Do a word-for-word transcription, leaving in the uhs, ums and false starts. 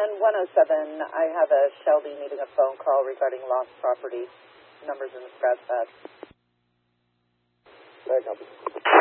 And one oh seven, I have a Shelby needing a phone call regarding lost property. Numbers in the scratch pad. Very copy.